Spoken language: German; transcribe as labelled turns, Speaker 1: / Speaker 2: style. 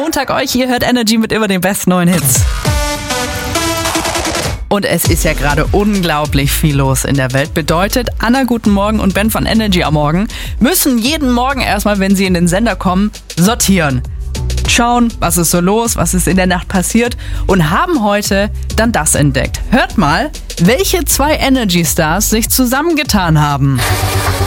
Speaker 1: Montag euch. Ihr hört Energy mit immer den besten neuen Hits. Und es ist ja gerade unglaublich viel los in der Welt. Bedeutet, Anna, guten Morgen und Ben von Energy am Morgen müssen jeden Morgen erstmal, wenn sie in den Sender kommen, sortieren. Schauen, was ist so los, was ist in der Nacht passiert und haben heute dann das entdeckt. Hört mal, welche zwei Energy Stars sich zusammengetan haben.